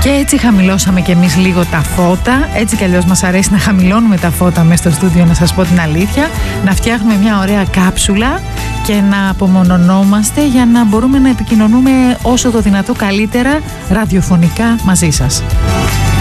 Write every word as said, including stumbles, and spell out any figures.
Και έτσι χαμηλώσαμε κι εμείς λίγο τα φώτα. Έτσι κι αλλιώς μας αρέσει να χαμηλώνουμε τα φώτα μέσα στο στούντιο, να σας πω την αλήθεια. Να φτιάχνουμε μια ωραία κάψουλα και να απομονωνόμαστε για να μπορούμε να επικοινωνούμε όσο το δυνατό καλύτερα ραδιοφωνικά μαζί σας.